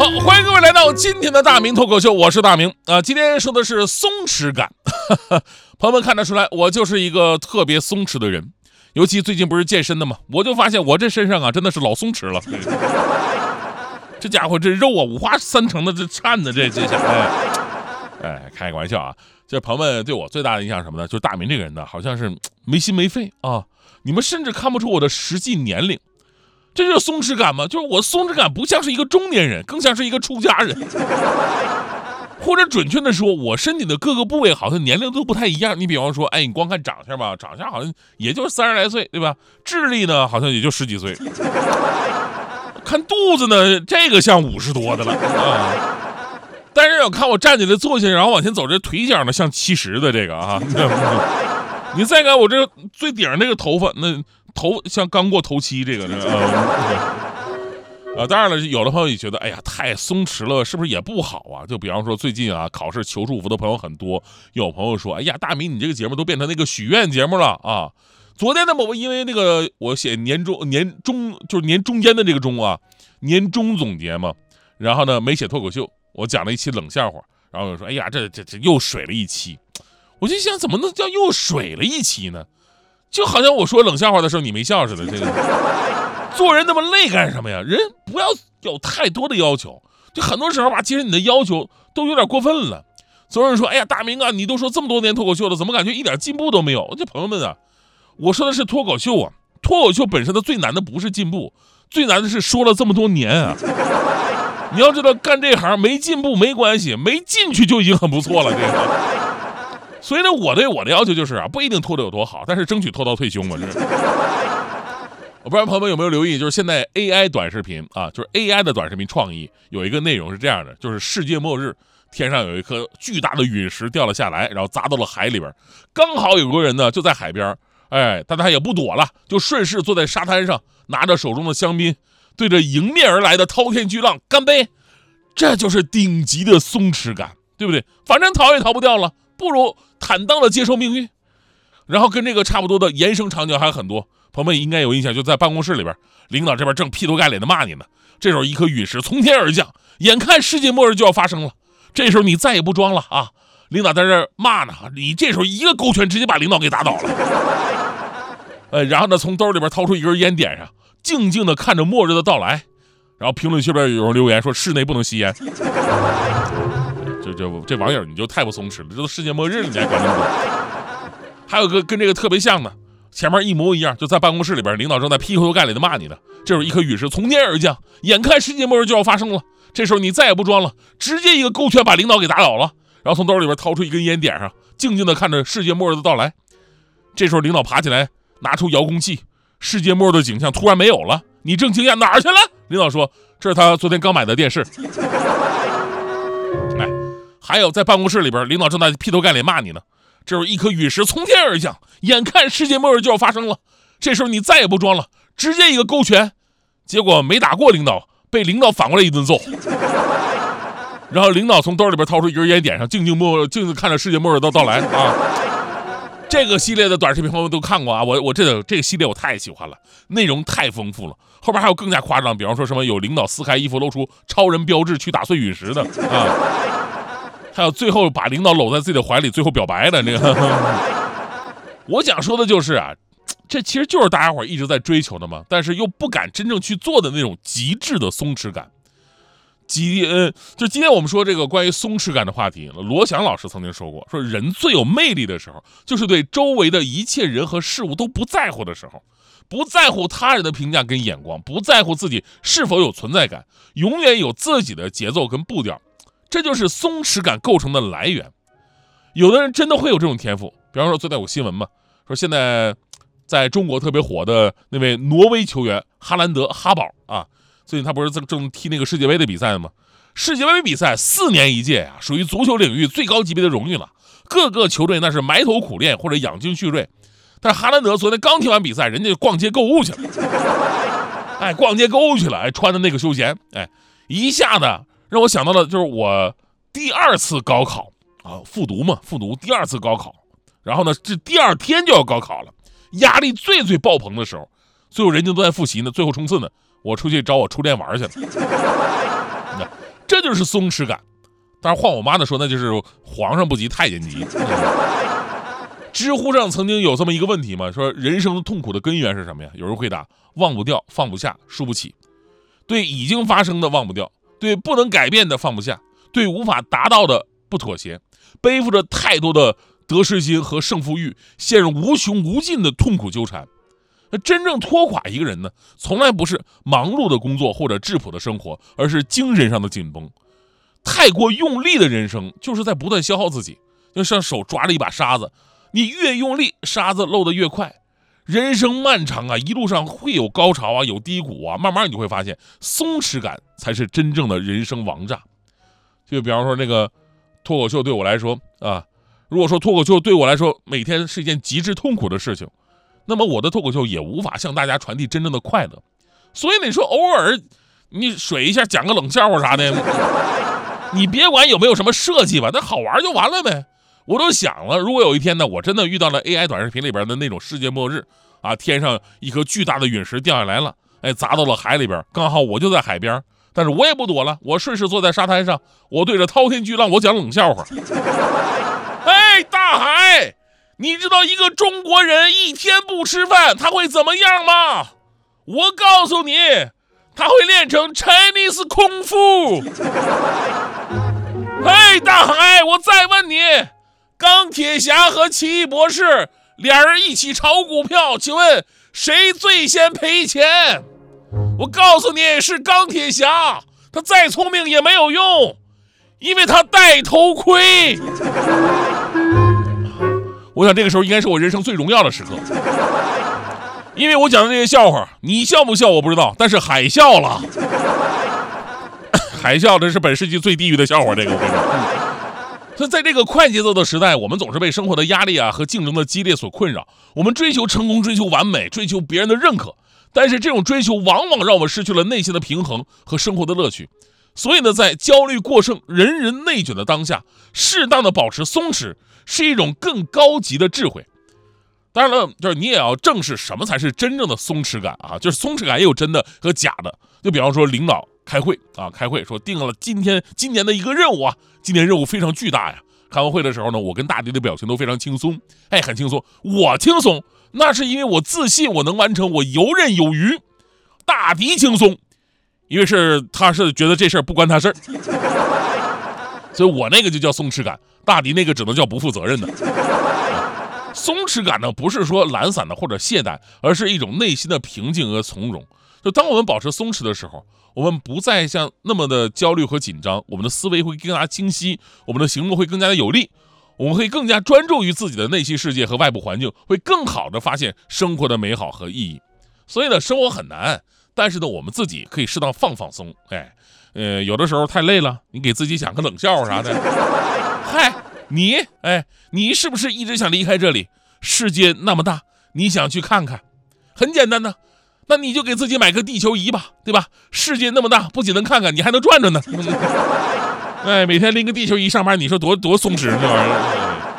好，欢迎各位来到今天的大明脱口秀，我是大明啊。今天说的是松弛感，朋友们看得出来，我就是一个特别松弛的人。尤其最近不是健身的嘛，我就发现我这身上啊真的是老松弛了。这家伙这肉啊五花三层的，这颤的这下，开个玩笑啊。这朋友们对我最大的印象是什么呢？就是大明这个人呢，好像是没心没肺啊，你们甚至看不出我的实际年龄。这就是松弛感吗？就是我松弛感不像是一个中年人，更像是一个出家人。或者准确的说，我身体的各个部位好像年龄都不太一样。你比方说，你光看长相吧，长相好像也就是30来岁，对吧？智力呢，好像也就10几岁。看肚子呢，这个像50多的了啊。但是要看我站起来坐下，然后往前走，这腿脚呢像70的这个啊。你再看我这最顶上那个头发，那头像刚过头七这个当然了，有的朋友也觉得，哎呀，太松弛了，是不是也不好啊？就比方说最近啊，考试求祝福的朋友很多，有朋友说，哎呀，大明你这个节目都变成那个许愿节目了啊！昨天呢，我因为那个我写年中就是年中间的这个中啊，年终总结嘛，然后呢没写脱口秀，我讲了一期冷笑话，然后我说，哎呀，这又水了一期。我就想，怎么能叫又水了一期呢？就好像我说冷笑话的时候你没笑似的。这个做人那么累干什么呀？人不要有太多的要求，就很多时候吧，其实你的要求都有点过分了。所有人说，哎呀，大明啊，你都说这么多年脱口秀了，怎么感觉一点进步都没有？这朋友们啊，我说的是脱口秀啊，脱口秀本身的最难的不是进步，最难的是说了这么多年啊。你要知道，干这行没进步没关系，没进去就已经很不错了。这个。所以呢，我的要求就是啊，不一定拖得有多好，但是争取拖到退休嘛。这是。我不知道朋友们有没有留意，就是现在 AI 短视频啊，就是 AI 的短视频创意有一个内容是这样的，就是世界末日，天上有一颗巨大的陨石掉了下来，然后砸到了海里边，刚好有个人呢就在海边，但他也不躲了，就顺势坐在沙滩上，拿着手中的香槟，对着迎面而来的滔天巨浪干杯。这就是顶级的松弛感，对不对？反正逃也逃不掉了，不如坦荡的接受命运。然后跟这个差不多的延伸场景还有很多，朋友们应该有印象，就在办公室里边，领导这边正劈头盖脸的骂你呢，这时候一颗陨石从天而降，眼看世界末日就要发生了，这时候你再也不装了啊，领导在这骂呢，你这时候一个勾拳直接把领导给打倒了。然后呢从兜里边掏出一根烟点上，静静的看着末日的到来。然后评论区边有人留言说室内不能吸烟。这网友你就太不松弛了，这都世界末日了你还管那么多。还有个跟这个特别像的，前面一模一样，就在办公室里边，领导正在劈头盖脸的骂你呢，这时候一颗陨石从天而降，眼看世界末日就要发生了，这时候你再也不装了，直接一个勾拳把领导给打倒了，然后从兜里边掏出一根烟点上，静静的看着世界末日的到来。这时候领导爬起来拿出遥控器，世界末日的景象突然没有了，你正惊讶哪儿去了？领导说这是他昨天刚买的电视。还有在办公室里边，领导正在劈头盖脸骂你呢，这时候一颗陨石从天而降，眼看世界末日就要发生了，这时候你再也不装了，直接一个勾拳，结果没打过领导，被领导反过来一顿揍。然后领导从兜里边掏出一根烟点上，静静看着世界末日的到来啊。这个系列的短视频朋友们都看过啊，我这个系列我太喜欢了，内容太丰富了，后边还有更加夸张，比方说什么有领导撕开衣服露出超人标志去打碎陨石的啊。还有最后把领导搂在自己的怀里最后表白的这个。我想说的就是啊，这其实就是大家伙一直在追求的嘛，但是又不敢真正去做的那种极致的松弛感。就今天我们说这个关于松弛感的话题，罗翔老师曾经说过，说人最有魅力的时候，就是对周围的一切人和事物都不在乎的时候，不在乎他人的评价跟眼光，不在乎自己是否有存在感，永远有自己的节奏跟步调。这就是松弛感构成的来源。有的人真的会有这种天赋，比方说昨天有新闻嘛，说现在在中国特别火的那位挪威球员哈兰德哈宝啊，最近他不是正踢那个世界杯的比赛吗？世界杯比赛4年一届啊，属于足球领域最高级别的荣誉了，各个球队那是埋头苦练或者养精蓄锐。但是哈兰德昨天刚踢完比赛，人家逛街购物去了，逛街购物去了，穿的那个休闲，一下子让我想到了，就是我第2次高考啊，复读第2次高考，然后呢，这第2天就要高考了，压力最爆棚的时候，最后人家都在复习呢，最后冲刺呢，我出去找我初恋玩去了。 这就是松弛感。但是换我妈的说，那就是皇上不急太监急。知乎上曾经有这么一个问题嘛，说人生痛苦的根源是什么呀？有人回答：忘不掉，放不下，输不起。对已经发生的忘不掉，对不能改变的放不下，对无法达到的不妥协，背负着太多的得失心和胜负欲，陷入无穷无尽的痛苦纠缠。那真正拖垮一个人呢，从来不是忙碌的工作或者质朴的生活，而是精神上的紧绷。太过用力的人生，就是在不断消耗自己，就像手抓着一把沙子，你越用力，沙子漏得越快。人生漫长啊，一路上会有高潮啊，有低谷啊，慢慢你就会发现，松弛感才是真正的人生王炸。就比方说那个脱口秀对我来说啊，如果说脱口秀对我来说每天是一件极致痛苦的事情，那么我的脱口秀也无法向大家传递真正的快乐。所以你说偶尔你水一下，讲个冷笑话啥的，你别管有没有什么设计吧，那好玩就完了呗。我都想了，如果有一天呢，我真的遇到了 AI 短视频里边的那种世界末日啊，天上一颗巨大的陨石掉下来了，砸到了海里边，刚好我就在海边，但是我也不躲了，我顺势坐在沙滩上，我对着滔天巨浪我讲冷笑话。大海，你知道一个中国人一天不吃饭他会怎么样吗？我告诉你，他会练成 Chinese 功夫。大海，我再问你，钢铁侠和奇异博士俩人一起炒股票，请问谁最先赔钱？我告诉你，是钢铁侠，他再聪明也没有用，因为他戴头盔。我想这个时候应该是我人生最荣耀的时刻，因为我讲的这些笑话，你笑不笑我不知道，但是海笑了。海笑，这是本世纪最地狱的笑话，这个我跟你说。所以在这个快节奏的时代，我们总是被生活的压力啊和竞争的激烈所困扰，我们追求成功，追求完美，追求别人的认可，但是这种追求往往让我们失去了内心的平衡和生活的乐趣。所以呢，在焦虑过剩、人人内卷的当下，适当的保持松弛是一种更高级的智慧。当然了，就是你也要正视什么才是真正的松弛感啊，就是松弛感也有真的和假的。就比方说领导开会说定了今年的一个任务啊，今年任务非常巨大呀。开完会的时候呢，我跟大迪的表情都非常轻松，很轻松。我轻松，那是因为我自信我能完成，我游刃有余。大迪轻松，因为他是觉得这事儿不关他事儿，所以我那个就叫松弛感，大迪那个只能叫不负责任的。松弛感呢，不是说懒散的或者懈怠，而是一种内心的平静和从容。就当我们保持松弛的时候，我们不再像那么的焦虑和紧张，我们的思维会更加清晰，我们的行动会更加的有力，我们会更加专注于自己的内心世界和外部环境，会更好的发现生活的美好和意义。所以呢，生活很难，但是呢，我们自己可以适当放松。有的时候太累了，你给自己讲个冷笑话啥的。你是不是一直想离开这里？世界那么大，你想去看看？很简单的，那你就给自己买个地球仪吧，对吧？世界那么大，不仅能看看，你还能转转呢。每天拎个地球仪上班，你说多松弛这玩意儿。